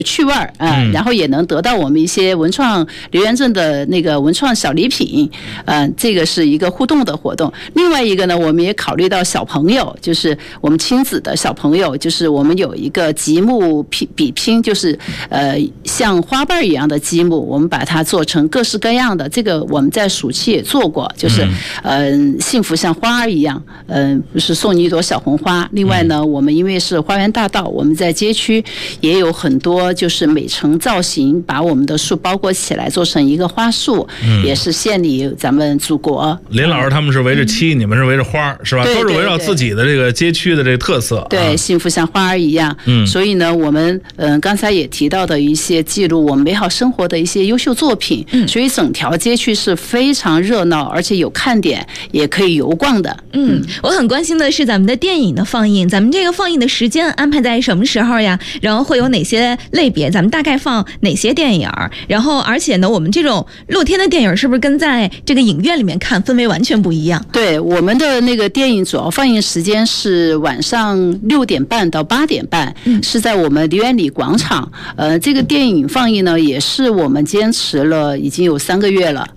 趣味然后也能得到我们一些文创留言证的那个文创小礼品，这个是一个互动的活动。另外一个呢，我们也考虑到小朋友，就是我们亲子的小朋友，就是我们有一个积木比拼，就是像花瓣一样的积木，我们把它做成各式各样的。这个我们在暑期也做过，就是幸福像花儿一样，不是送你一朵小红花。另外呢，我们因为是花园大道，我们在街区也有很多就是美成造型，把我们的树包裹起来做成一个花束，也是献礼咱们祖国。 林老师他们是围着漆，你们是围着花，是吧？都是围绕自己的这个街区的这个特色。 对，幸福像花儿一样。所以呢，我们刚才也提到的一些记录我们美好生活的一些优秀作品，所以整条街区是非常热闹，而且有看点，也可以游逛的。 我很关心的是咱们的电影的放映，咱们这个放映的时间安排在什么时候呀？然后会有哪些类别？咱们大概放哪些电影？然后而且呢，我们这种露天的电影是不是跟在这个影院里面看氛围完全不一样？ 对，我们的那个电影主要放映时间是晚上6点半到8点半，是在我们梨园里广场。这个电影放映呢，也是我们坚持了已经有3个月了。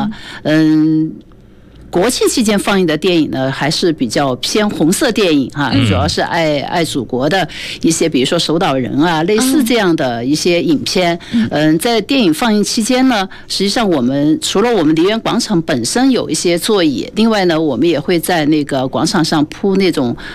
国庆期间放映的电影呢，还是比较偏红色电影主要是爱祖国的一些，比如说守岛人啊，类似这样的一些影片。在电影放映期间呢，实际上我们除了我们梨园广场本身有一些座椅，另外呢，我们也会在那个广场上铺那种